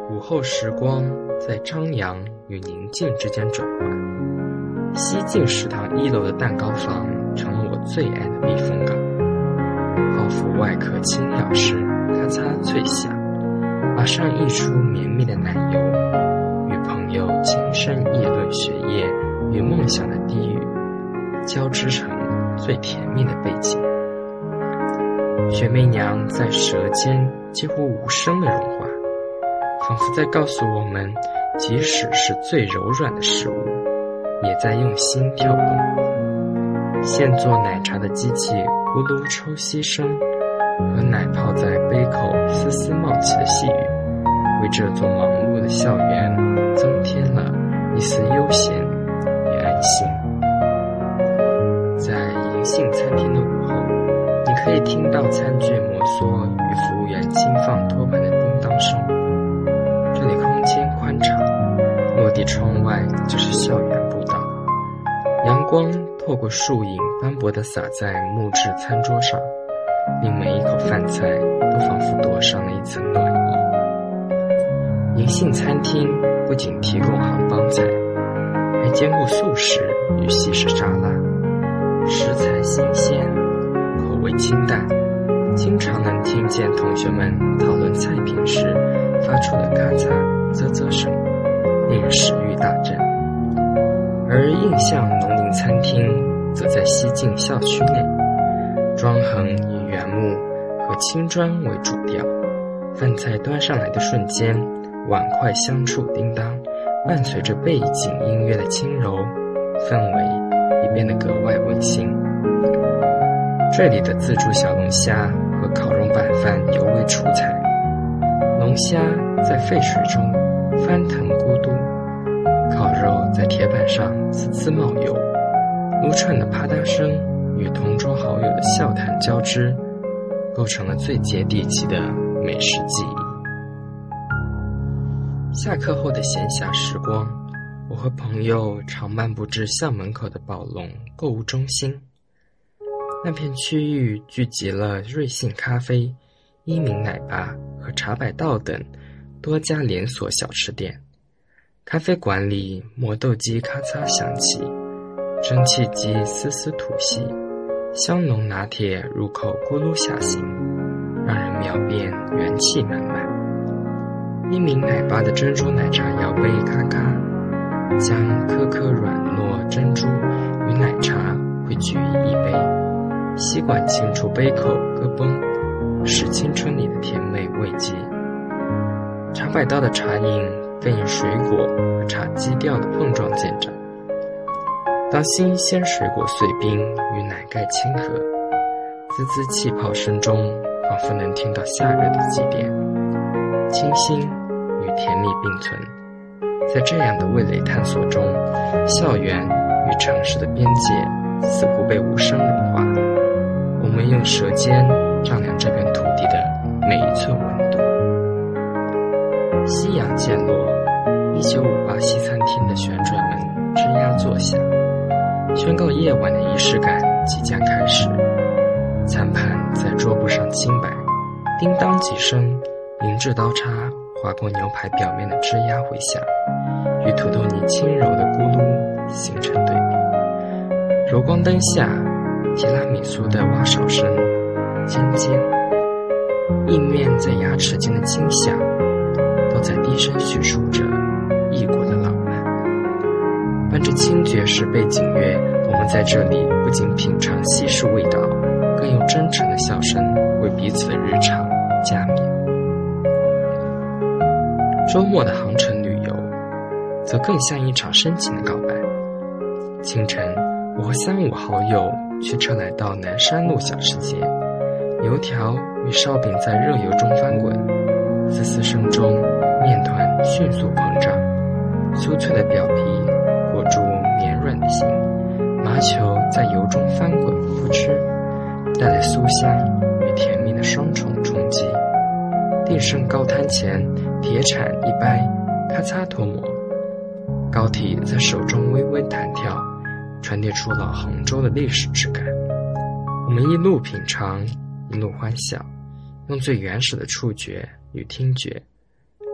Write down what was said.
午后时光在张扬与宁静之间转换，西晋食堂1楼的蛋糕房成了我最爱的避风港。泡芙外壳轻咬时咔嚓脆响，马上溢出绵密的奶油，与朋友轻声议论学业与梦想的低语交织成最甜蜜的背景。雪媚娘在舌尖几乎无声的融化，仿佛在告诉我们，即使是最柔软的事物，也在用心跳动。现做奶茶的机器咕噜抽吸声和奶泡在杯口丝丝冒起的细语，为这座忙碌的校园增添了一丝悠闲与安心。在银杏餐厅的午后，你可以听到餐具摩挲与服务员轻放托盘的叮当声。这里空间宽敞，落地窗外就是校园步道，阳光透过树影斑驳地洒在木质餐桌上，令每一口饭菜都仿佛躲上了一层暖意。银杏餐厅不仅提供杭帮菜，还兼顾素食与西式沙拉，食材新鲜，口味清淡，经常能听见同学们讨论菜品时发出的咔嚓啧啧声，令人食欲大振。而印象农林餐厅则在西晋校区内，装潢以原木和青砖为主调，饭菜端上来的瞬间，碗筷相触叮当，伴随着背景音乐的轻柔，氛围也变得格外温馨。这里的自助小龙虾和烤肉拌饭尤为出彩，龙虾在沸水中翻腾咕嘟，烤肉在铁板上滋滋冒油，撸串的啪嗒声与同桌好友的笑谈交织，构成了最接地气的美食记忆。下课后的闲暇时光，我和朋友常漫步至校门口的宝龙购物中心。那片区域聚集了瑞幸咖啡、一鸣奶爸和茶百道等多家连锁小吃店。咖啡馆里磨豆机咔嚓响起，蒸汽机丝丝吐息，香浓拿铁入口咕噜下行，让人秒变元气满满。一鸣奶爸的珍珠奶茶摇杯咔咔，将颗颗软糯珍珠与奶茶汇聚于一杯，吸管清除杯口咯嘣，使青春里的甜美慰藉。茶百道的茶饮更以水果和茶基调的碰撞见长，当新鲜水果碎冰与奶盖亲和，滋滋气泡声中仿佛能听到夏日的祭奠，清新与甜蜜并存。在这样的味蕾探索中，校园与城市的边界似乎被无声融化，我们用舌尖丈量这片土地的每一寸温度。夕阳渐落，1958西餐厅的旋转门吱呀作响，宣告夜晚的仪式感即将开始。餐盘在桌布上轻摆，叮当几声，银质刀叉划过牛排表面的吱呀回响，与土豆泥轻柔的咕噜形成对比。柔光灯下，提拉米苏的挖勺声尖尖，意面在牙齿间的轻响，都在低声叙述着异国的浪漫。伴着轻爵士背景乐，我们在这里不仅品尝西式味道，更用真诚的笑声为彼此的日常加冕。周末的航程旅游则更像一场深情的告白。清晨，我和3、5好友驱车来到南山路小吃街，油条与烧饼在热油中翻滚，滋滋声中面团迅速膨胀，酥脆的表皮裹住绵软的心，麻球在油中翻滚扑哧，带来酥香与甜蜜的双重冲击。定胜高滩前，铁铲一掰，咔嚓脱模，膏体在手中微微弹跳，传递出老杭州的历史质感。我们一路品尝，一路欢笑，用最原始的触觉与听觉